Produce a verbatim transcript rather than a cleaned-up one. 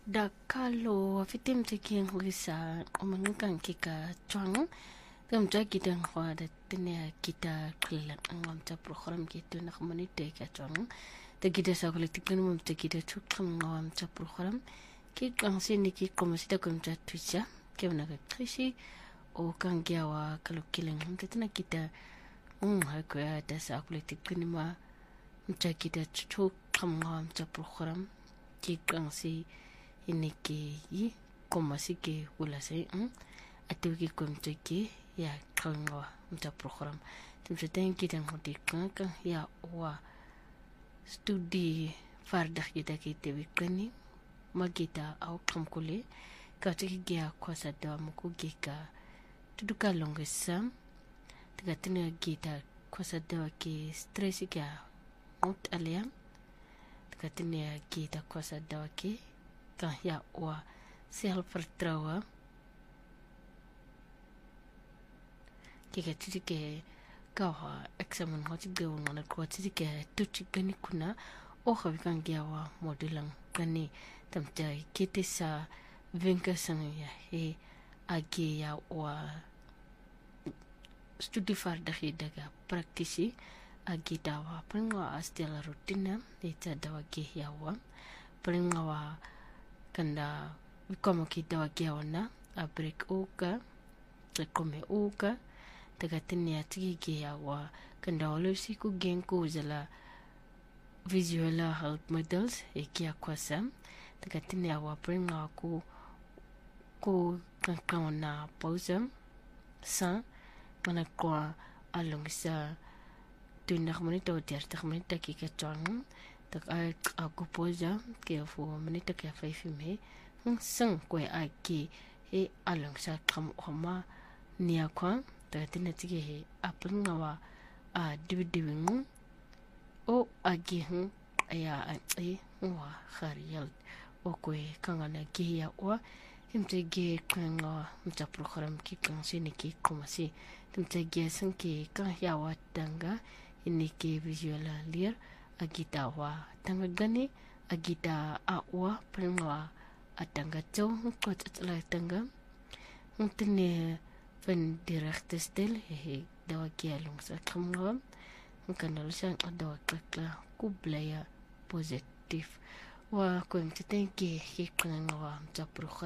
Dakalo fitim taking lisa omangan kika chwang tam ja kita ngwa da tine kita klan ngam ta program gitu nak manite ka chwang ta kita sa kolektikin mum ta kita chukam ngam ta program ki kang sin ki komosita kum ta tuja ke na ka krishi o kang gyawa kalokileng ta tine kita um ha ko ya ta sa kolektikin ma ta kita chukam ngam ta program ki kang si inike yi komasi ke wala sai um atuki komte ke ya kangwa mta program tumse tenki tan hoti kanka ya wa studi farda kita kita wikani magita au kamkule ka tiki gya kwasa da muku gika tuduka longesam tigatine gita kwasa da ke stress ga mut aliam tigatine gita kwasa da ke kan ya wa self-vertrouwen kika titike kawa examen hoti gawa ngana kwa titike tuchi gani kuna oha wikan gyawa modulang gani tamtai kiti sa vinka sang ya he agi ya wa studi farda daga praktisi agi dawa pringwa astela rutina ita dawa ge yawa pringwa kanda como kita wakiaona a break uka te come uka te gatini atiki ya wa kanda olusi ku genku zala visual health models e kia kwasa te gatini wa pringa ku ku kankana pausa sa mana kwa alongsa tunak monito tiartak monita ki ka chang tak ay aku poza ke fu monita ke fa filme sang kwe aki e along sa kam homa nia kwa ta tinatike he apringa wa a dibidiwingu o agi hu aya ai wa khariyal o kwe kangana ki ya wa himte ge kanga mta program ki kan sini ki komasi himte ge sang ki kan ya wa tanga ini ke visual lir agita wa tanga gani agita awa pringa atanga chow ko tsala tanga untene fen direkte stel he dawa kialung sa kamngam kanal sang dawa kla kublaya positif wa ko mtenki ki kanga wa japru